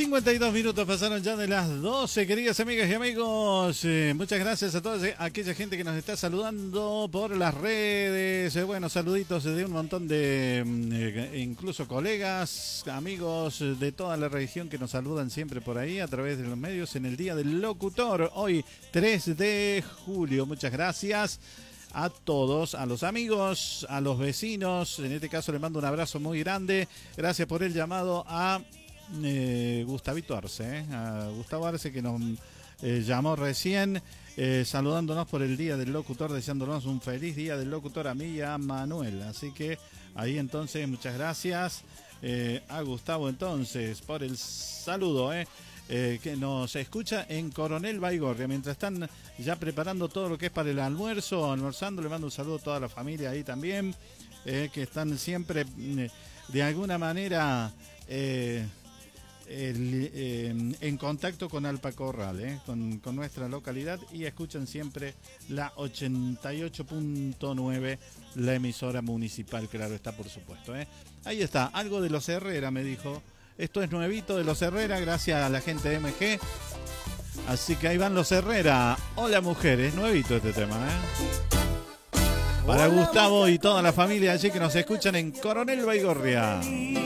52 minutos pasaron ya de las 12, queridas amigas y amigos. Muchas gracias a toda aquella gente que nos está saludando por las redes. Bueno, saluditos de un montón de incluso colegas, amigos de toda la región que nos saludan siempre por ahí a través de los medios en el Día del Locutor, hoy 3 de julio. Muchas gracias a todos, a los amigos, a los vecinos. En este caso le mando un abrazo muy grande. Gracias por el llamado a Gustavito Arce, a Gustavo Arce, que nos llamó recién, saludándonos por el Día del Locutor, deseándonos un feliz Día del Locutor a mí y a Manuel. Así que ahí entonces muchas gracias a Gustavo entonces por el saludo, que nos escucha en Coronel Baigorria. Mientras están ya preparando todo lo que es para el almuerzo, almorzando, le mando un saludo a toda la familia ahí también, que están siempre de alguna manera en contacto con Alpacorral, con nuestra localidad, y escuchan siempre la 88.9, la emisora municipal, claro está, por supuesto. Ahí está, algo de los Herrera me dijo. Esto es nuevito de los Herrera, gracias a la gente de MG. Así que ahí van los Herrera. Hola mujeres, nuevito este tema, Para Gustavo y toda la familia allí que nos escuchan en Coronel Baigorria.